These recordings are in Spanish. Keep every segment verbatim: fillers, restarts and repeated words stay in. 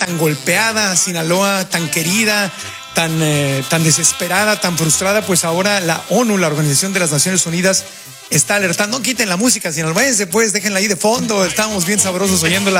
tan golpeada, Sinaloa tan querida, tan, eh, tan desesperada, tan frustrada, pues ahora la ONU, la Organización de las Naciones Unidas, está alertando. No quiten la música sinaloense, pues déjenla ahí de fondo, estamos bien sabrosos oyéndola.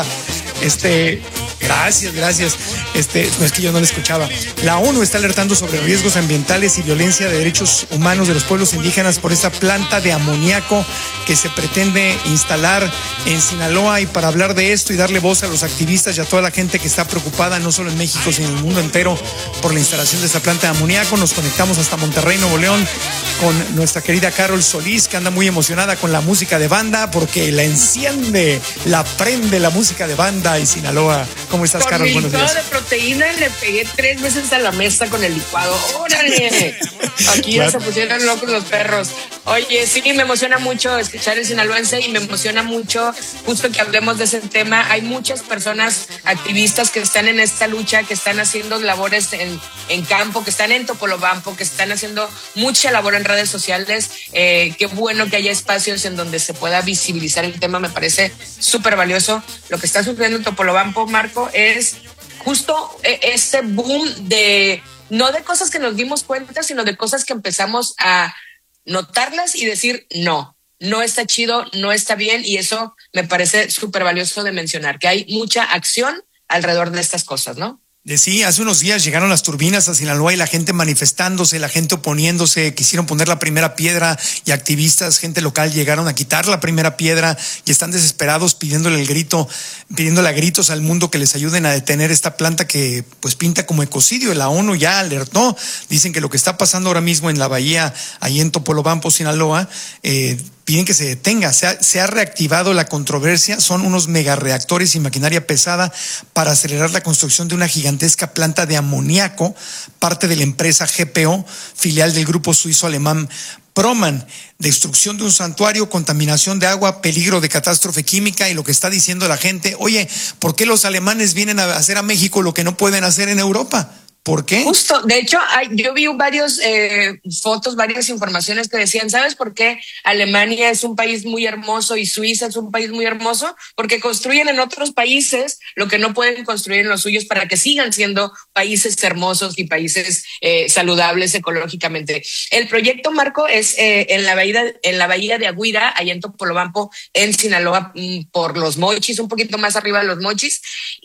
Este, gracias, gracias. Este, no es que yo no la escuchaba. La ONU está alertando sobre riesgos ambientales y violencia de derechos humanos de los pueblos indígenas por esta planta de amoníaco que se pretende instalar en Sinaloa. Y para hablar de esto y darle voz a los activistas y a toda la gente que está preocupada, no solo en México, sino en el mundo entero, por la instalación de esta planta de amoníaco, nos conectamos hasta Monterrey, Nuevo León, con nuestra querida Carol Solís, que anda muy emocionada con la música de banda, porque la enciende, la prende la música de banda y Sinaloa. ¿Cómo estás, con Carol? Mi Buenos días. de proteína le pegué tres veces a la mesa con el licuado. ¡Órale! Aquí ya se pusieron locos los perros. Oye, sí, me emociona mucho escuchar el sinaloense y me emociona mucho justo que hablemos de ese tema. Hay muchas personas activistas que están en esta lucha, que están haciendo labores en, en campo, que están en Topolobampo, que están haciendo mucha labor en redes sociales. Eh, qué bueno que haya espacios en donde se pueda visibilizar el tema, me parece súper valioso. Lo que está sucediendo en Topolobampo, Marco, es justo este boom de, no de cosas que nos dimos cuenta, sino de cosas que empezamos a notarlas y decir, no, no está chido, no está bien, y eso me parece súper valioso de mencionar, que hay mucha acción alrededor de estas cosas, ¿no? Sí, hace unos días llegaron las turbinas a Sinaloa y la gente manifestándose, la gente oponiéndose, quisieron poner la primera piedra y activistas, gente local llegaron a quitar la primera piedra y están desesperados pidiéndole el grito, pidiéndole a gritos al mundo que les ayuden a detener esta planta que pues pinta como ecocidio. La ONU ya alertó, dicen que lo que está pasando ahora mismo en la bahía, ahí en Topolobampo, Sinaloa, eh, piden que se detenga. Se ha, se ha reactivado la controversia. Son unos megareactores y maquinaria pesada para acelerar la construcción de una gigantesca planta de amoníaco, parte de la empresa G P O, filial del grupo suizo-alemán Proman. Destrucción de un santuario, contaminación de agua, peligro de catástrofe química. Y lo que está diciendo la gente, oye, ¿por qué los alemanes vienen a hacer a México lo que no pueden hacer en Europa? ¿Por qué? Justo, de hecho, hay, yo vi varios eh, fotos, varias informaciones que decían, ¿sabes por qué Alemania es un país muy hermoso y Suiza es un país muy hermoso? Porque construyen en otros países lo que no pueden construir en los suyos para que sigan siendo países hermosos y países eh, saludables ecológicamente. El proyecto, Marco, es eh, en la bahía en la bahía de Aguira, allá en Topolobampo, en Sinaloa, por los Mochis, un poquito más arriba de los Mochis.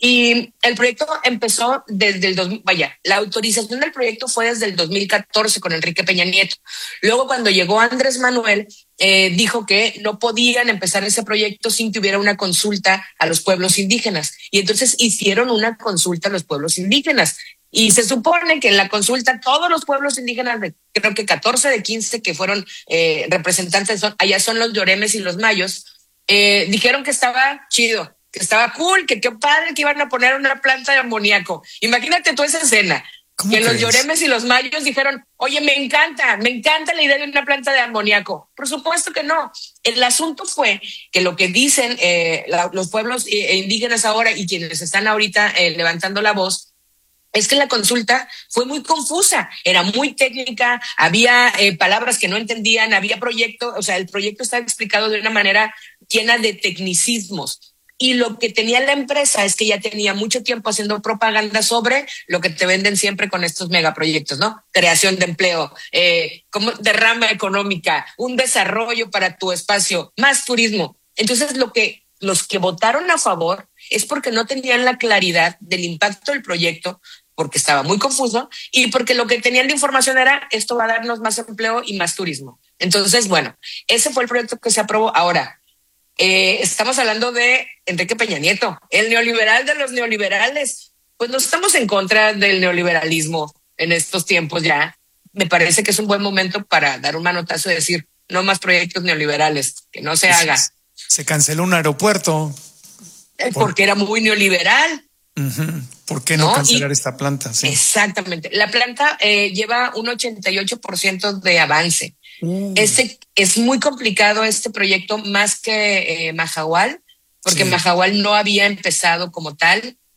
Y el proyecto empezó desde el dos mil, vaya, la autorización del proyecto fue desde el dos mil catorce con Enrique Peña Nieto. Luego, cuando llegó Andrés Manuel, eh, dijo que no podían empezar ese proyecto sin que hubiera una consulta a los pueblos indígenas. Y entonces hicieron una consulta a los pueblos indígenas. Y se supone que en la consulta todos los pueblos indígenas, de, creo que catorce de quince que fueron eh, representantes, son, allá son los Yoremes y los Mayos, eh, dijeron que estaba chido, que estaba cool, que qué padre que iban a poner una planta de amoníaco. Imagínate tú esa escena, que los Yoremes y los Mayos dijeron, oye, me encanta, me encanta la idea de una planta de amoníaco. Por supuesto que no. El asunto fue que lo que dicen eh, la, los pueblos eh, indígenas ahora y quienes están ahorita eh, levantando la voz, es que la consulta fue muy confusa, era muy técnica, había eh, palabras que no entendían, había proyecto, o sea, el proyecto estaba explicado de una manera llena de tecnicismos. Y lo que tenía la empresa es que ya tenía mucho tiempo haciendo propaganda sobre lo que te venden siempre con estos megaproyectos, ¿no? Creación de empleo, eh, como derrama económica, un desarrollo para tu espacio, más turismo. Entonces, lo que los que votaron a favor es porque no tenían la claridad del impacto del proyecto, porque estaba muy confuso y porque lo que tenían de información era esto va a darnos más empleo y más turismo. Entonces, bueno, ese fue el proyecto que se aprobó. Ahora, eh, estamos hablando de Enrique Peña Nieto, el neoliberal de los neoliberales. Pues no estamos en contra del neoliberalismo en estos tiempos ya. Me parece que es un buen momento para dar un manotazo y decir no más proyectos neoliberales, que no se haga. Se canceló un aeropuerto. Porque era muy neoliberal. Uh-huh. ¿Por qué no, ¿no? cancelar y, esta planta? Sí. Exactamente. La planta eh, lleva un ochenta y ocho por ciento de avance. Uh. Este, es muy complicado este proyecto más que eh, Mahahual, porque sí. Mahahual no había empezado como tal.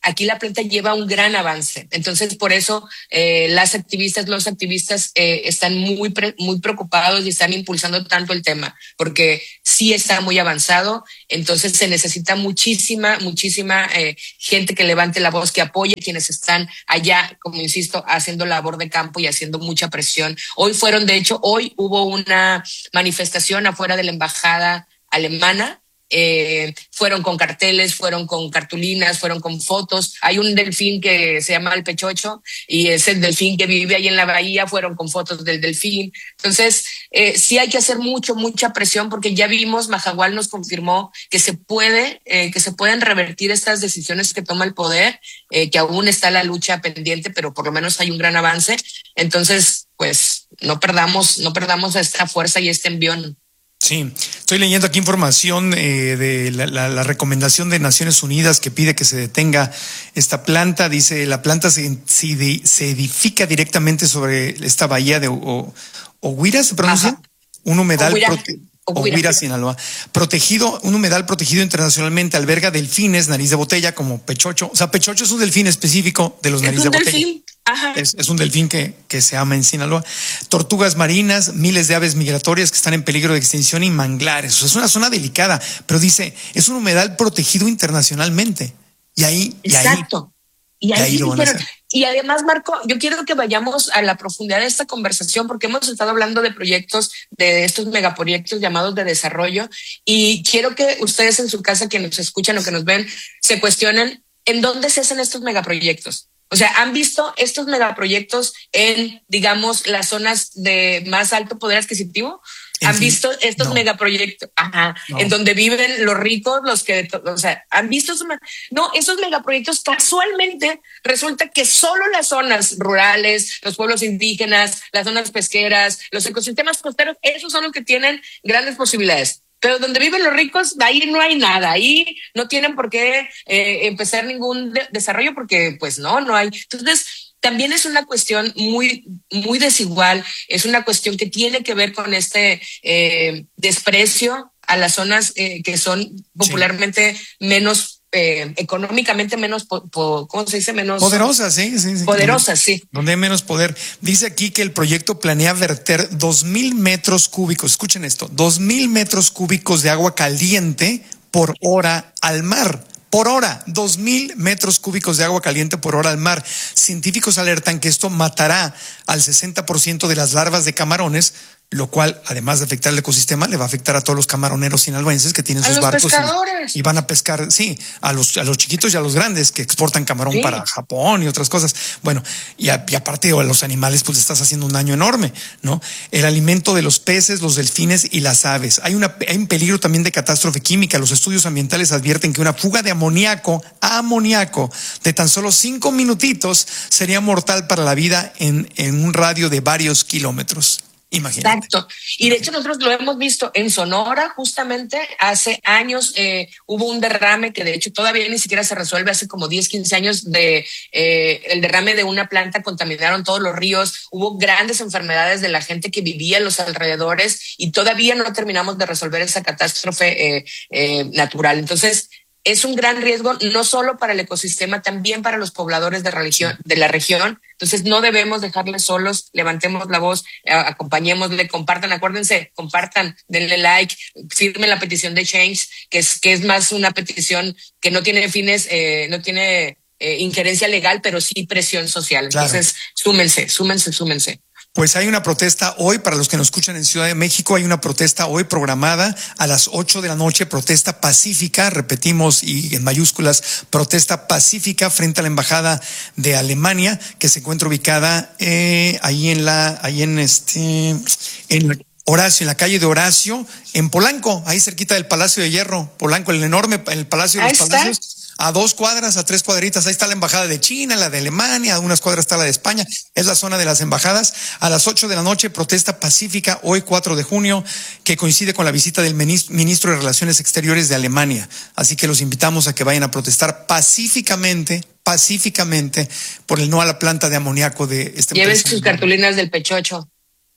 aquí la planta lleva un gran avance. Entonces, por eso eh, las activistas, los activistas eh, están muy, pre, muy preocupados y están impulsando tanto el tema, porque sí está muy avanzado. Entonces, se necesita muchísima, muchísima eh, gente que levante la voz, que apoye a quienes están allá, como insisto, haciendo labor de campo y haciendo mucha presión. Hoy fueron, de hecho, hoy hubo una manifestación afuera de la embajada alemana. Eh, fueron con carteles, fueron con cartulinas, fueron con fotos. Hay un delfín que se llama el Pechocho y es el delfín que vive ahí en la bahía, fueron con fotos del delfín. Entonces, eh, sí hay que hacer mucho, mucha presión, porque ya vimos, Mahahual nos confirmó que se puede, eh, que se pueden revertir estas decisiones que toma el poder, eh, que aún está la lucha pendiente, pero por lo menos hay un gran avance. Entonces, pues, no perdamos, no perdamos esta fuerza y este envión. Sí, estoy leyendo aquí información eh, de la, la, la recomendación de Naciones Unidas que pide que se detenga esta planta. Dice, la planta se, se, se edifica directamente sobre esta bahía de Oguira, ¿se pronuncia? Ajá. Un humedal prote Oguira, Sinaloa. Protegido, un humedal protegido internacionalmente, alberga delfines, nariz de botella, como Pechocho. O sea, Pechocho es un delfín específico de los nariz de botella. Delfín. Ajá. Es, es un delfín que, que se ama en Sinaloa. Tortugas marinas, miles de aves migratorias que están en peligro de extinción y manglares. O sea, es una zona delicada, pero dice, es un humedal protegido internacionalmente. Y ahí, y Exacto. ahí, y ahí, y ahí lo van a hacer. Y además, Marco, yo quiero que vayamos a la profundidad de esta conversación, porque hemos estado hablando de proyectos, de estos megaproyectos llamados de desarrollo, y quiero que ustedes en su casa, que nos escuchan o que nos ven, se cuestionen en dónde se hacen estos megaproyectos. O sea, ¿han visto estos megaproyectos en, digamos, las zonas de más alto poder adquisitivo? ¿Han fin, visto estos no. megaproyectos? Ajá, no. En donde viven los ricos, los que, o sea, ¿han visto esos? No, esos megaproyectos casualmente resulta que solo las zonas rurales, los pueblos indígenas, las zonas pesqueras, los ecosistemas costeros, esos son los que tienen grandes posibilidades. Pero donde viven los ricos, ahí no hay nada, ahí no tienen por qué eh, empezar ningún de desarrollo, porque pues no, no hay. Entonces, también es una cuestión muy, muy desigual, es una cuestión que tiene que ver con este eh, desprecio a las zonas eh, que son popularmente sí. menos Eh, económicamente menos, po, po, ¿cómo se dice? Menos poderosas, sí, sí, sí. Poderosas, sí. Donde hay menos poder. Dice aquí que el proyecto planea verter dos mil metros cúbicos, escuchen esto, dos mil metros cúbicos de agua caliente por hora al mar. Por hora, dos mil metros cúbicos de agua caliente por hora al mar. Científicos alertan que esto matará al sesenta por ciento de las larvas de camarones, lo cual, además de afectar el ecosistema, le va a afectar a todos los camaroneros sinaloenses que tienen a sus los barcos pescadores. Y, y van a pescar, sí, a los, a los chiquitos y a los grandes que exportan camarón sí. para Japón y otras cosas. Bueno, y, a, y aparte a los animales, pues estás haciendo un daño enorme, ¿no? El alimento de los peces, los delfines y las aves. Hay, una, hay un peligro también de catástrofe química. Los estudios ambientales advierten que una fuga de amoníaco, amoníaco, de tan solo cinco minutitos sería mortal para la vida en, en un radio de varios kilómetros. Imagínate. Exacto. Y de hecho nosotros lo hemos visto en Sonora, justamente hace años eh, hubo un derrame que de hecho todavía ni siquiera se resuelve, hace como diez, quince años de eh, el derrame de una planta, contaminaron todos los ríos, hubo grandes enfermedades de la gente que vivía en los alrededores y todavía no terminamos de resolver esa catástrofe eh, eh, natural. Entonces, es un gran riesgo, no solo para el ecosistema, también para los pobladores de, religión, de la región. Entonces, no debemos dejarles solos, levantemos la voz, eh, acompañémosle, compartan, acuérdense, compartan, denle like, firmen la petición de Change, que es, que es más una petición que no tiene fines, eh, no tiene eh, injerencia legal, pero sí presión social. Claro. Entonces, súmense, súmense, súmense. Pues hay una protesta hoy, para los que nos escuchan en Ciudad de México, hay una protesta hoy programada a las ocho de la noche, protesta pacífica, repetimos y en mayúsculas, protesta pacífica frente a la Embajada de Alemania, que se encuentra ubicada eh, ahí en la, ahí en este, en Horacio, en la calle de Horacio, en Polanco, ahí cerquita del Palacio de Hierro, Polanco, el enorme, el Palacio de los Palacios. A dos cuadras, a tres cuadritas, ahí está la embajada de China, la de Alemania, a unas cuadras está la de España, es la zona de las embajadas. A las ocho de la noche, protesta pacífica, hoy cuatro de junio, que coincide con la visita del ministro de Relaciones Exteriores de Alemania. Así que los invitamos a que vayan a protestar pacíficamente, pacíficamente, por el no a la planta de amoníaco de este. Lleven sus cartulinas del Pechocho.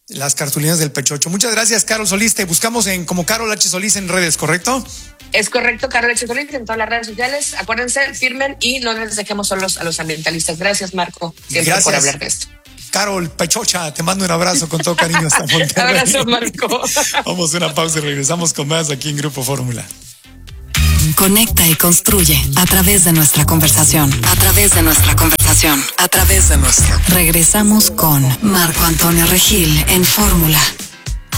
Las cartulinas del Pechocho. Muchas gracias, Carol Solís. Te buscamos en como Carol H. Solís en redes, ¿correcto? Es correcto, Carol H. Solís en todas las redes sociales. Acuérdense, firmen y no les dejemos solos a los ambientalistas. Gracias, Marco, siempre gracias. por hablar de esto. Carol Pechocha, te mando un abrazo con todo cariño hasta Monterrey. Abrazo, Marco. Vamos a una pausa y regresamos con más aquí en Grupo Fórmula. Conecta y construye a través de nuestra conversación. A través de nuestra conversación. A través de nuestra. Regresamos con Marco Antonio Regil en Fórmula.